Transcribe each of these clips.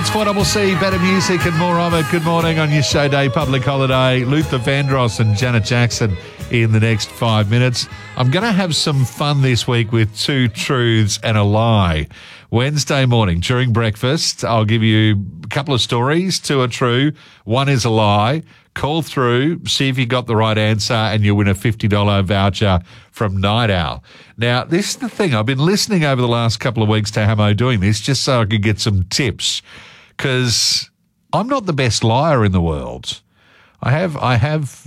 It's 4CC, better music and more of it. Good morning on your show day, public holiday. Luther Vandross and Janet Jackson in the next 5 minutes. I'm going to have some fun this week with two truths and a lie. Wednesday morning during breakfast, I'll give you a couple of stories. Two are true, one is a lie. Call through, see if you got the right answer, and you'll win a $50 voucher from Night Owl. Now, this is the thing. I've been listening over the last couple of weeks to Hamo doing this just so I could get some tips, because I'm not the best liar in the world. I have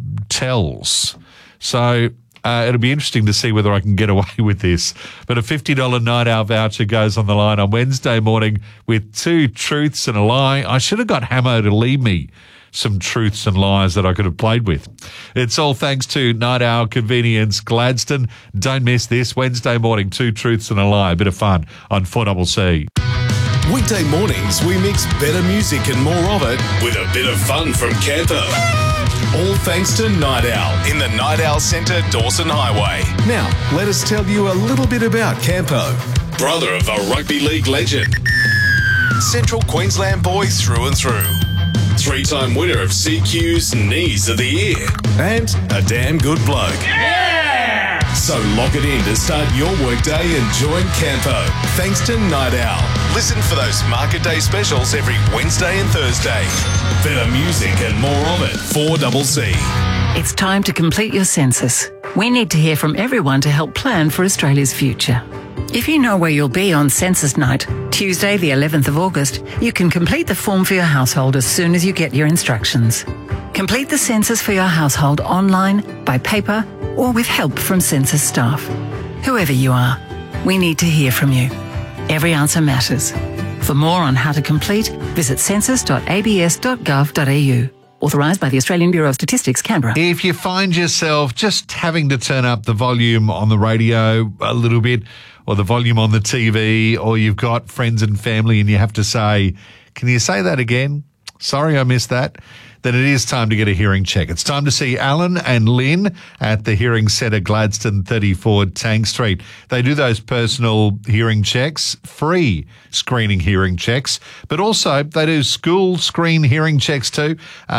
tells. So it'll be interesting to see whether I can get away with this. But a $50 Night Owl voucher goes on the line on Wednesday morning with two truths and a lie. I should have got Hamo to leave me some truths and lies that I could have played with. It's all thanks to Night Owl Convenience Gladstone. Don't miss this Wednesday morning, two truths and a lie. A bit of fun on 4CC. Weekday mornings, we mix better music and more of it with a bit of fun from Campo. All thanks to Night Owl in the Night Owl Centre, Dawson Highway. Now, let us tell you a little bit about Campo. Brother of a rugby league legend. Central Queensland boy through and through. Three-time winner of CQ's Knees of the Year. And a damn good bloke. Yeah! So lock it in to start your workday and join Campo. Thanks to Night Owl. Listen for those Market Day specials every Wednesday and Thursday. Better music and more of it. 4CC. It's time to complete your census. We need to hear from everyone to help plan for Australia's future. If you know where you'll be on census night, Tuesday the 11th of August, you can complete the form for your household as soon as you get your instructions. Complete the census for your household online, by paper, or with help from census staff. Whoever you are, we need to hear from you. Every answer matters. For more on how to complete, visit census.abs.gov.au. Authorised by the Australian Bureau of Statistics, Canberra. If you find yourself just having to turn up the volume on the radio a little bit, or the volume on the TV, or you've got friends and family and you have to say, can you say that again? Sorry, I missed that. Then it is time to get a hearing check. It's time to see Alan and Lynn at the Hearing Centre, Gladstone, 34 Tank Street. They do those personal hearing checks, free screening hearing checks, but also they do school screen hearing checks too,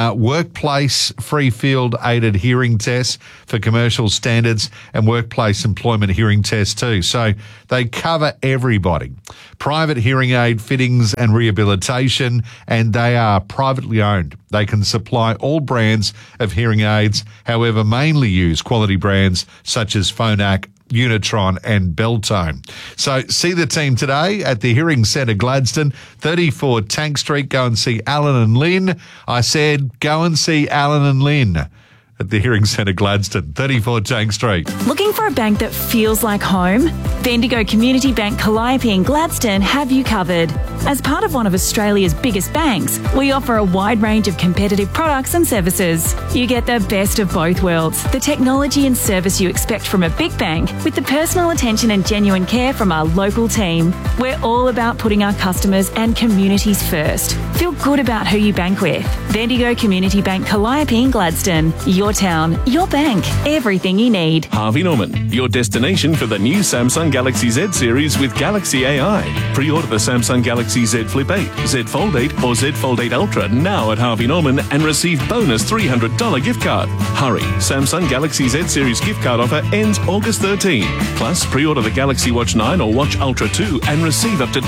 workplace free field aided hearing tests for commercial standards, and workplace employment hearing tests too. So they cover everybody. Private hearing aid fittings and rehabilitation, and they are privately owned. They can supply all brands of hearing aids, however, mainly use quality brands such as Phonak, Unitron and Beltone. So see the team today at the Hearing Centre, Gladstone, 34 Tank Street. Go and see Alan and Lynn. I said go and see Alan and Lynn at the Hearing Centre, Gladstone, 34 Tank Street. Looking for a bank that feels like home? Bendigo Community Bank Calliope in Gladstone have you covered. As part of one of Australia's biggest banks, we offer a wide range of competitive products and services. You get the best of both worlds, the technology and service you expect from a big bank, with the personal attention and genuine care from our local team. We're all about putting our customers and communities first. Feel good about who you bank with. Bendigo Community Bank Calliope in Gladstone. Your town, your bank, everything you need. Harvey Norman, your destination for the new Samsung Galaxy Z series with Galaxy AI. Pre-order the Samsung Galaxy Z Flip 8, Z Fold 8 or Z Fold 8 Ultra now at Harvey Norman and receive bonus $300 gift card. Hurry, Samsung Galaxy Z series gift card offer ends August 13. Plus, pre-order the Galaxy Watch 9 or Watch Ultra 2 and receive up to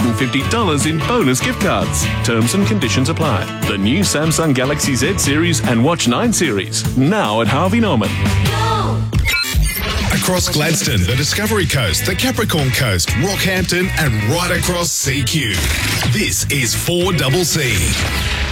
$250 in bonus gift cards. Terms and conditions apply. The new Samsung Galaxy Z series and Watch 9 series now at Harvey Norman. Across Gladstone, the Discovery Coast, the Capricorn Coast, Rockhampton and right across CQ. This is 4CC.